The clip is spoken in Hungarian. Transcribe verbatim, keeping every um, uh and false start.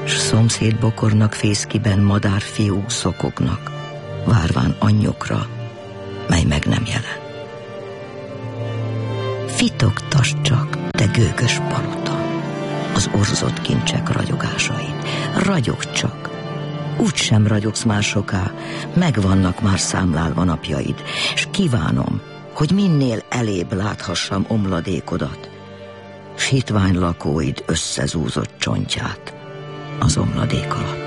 s szomszéd bokornak fészkiben madárfiúk szokognak, várván anyjukra, mely meg nem jelen. Fitogtass csak, te gőgös palota, az orzott kincsek ragyogásait. Ragyogj csak, úgysem ragyogsz már soká, megvannak már számlálva napjaid, s kívánom, hogy minél elébb láthassam omladékodat, s hitvány lakóid összezúzott csontját az omladék alatt.